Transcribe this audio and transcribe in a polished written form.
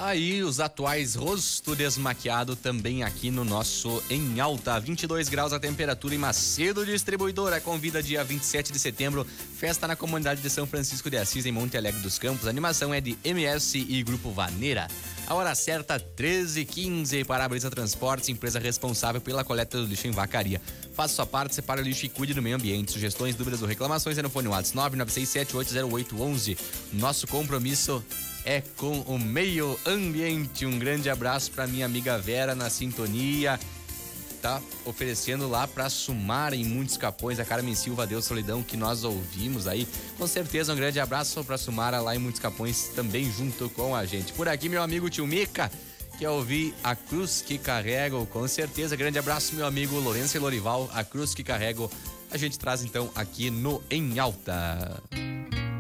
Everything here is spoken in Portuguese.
Aí, os atuais rosto desmaquiado também aqui no nosso Em Alta. 22 graus a temperatura em Macedo Distribuidora. Convida dia 27 de setembro, festa na comunidade de São Francisco de Assis, em Monte Alegre dos Campos. A animação é de MS e Grupo Vaneira. A hora certa, 13h15. Para-Brisa Transportes, empresa responsável pela coleta do lixo em Vacaria. Faça sua parte, separe o lixo e cuide do meio ambiente. Sugestões, dúvidas ou reclamações é no fone WhatsApp 996780811. Nosso compromisso é com o meio ambiente. Um grande abraço para minha amiga Vera na sintonia. Tá oferecendo lá para Sumar em Muitos Capões, a Carmen Silva, Deus Solidão, que nós ouvimos aí. Com certeza, um grande abraço para Sumara lá em Muitos Capões, também junto com a gente. Por aqui, meu amigo Tio Mica, quer ouvir A Cruz que Carrego, com certeza. Grande abraço, meu amigo Lourenço e Lorival, A Cruz que Carrego. A gente traz então aqui no Em Alta.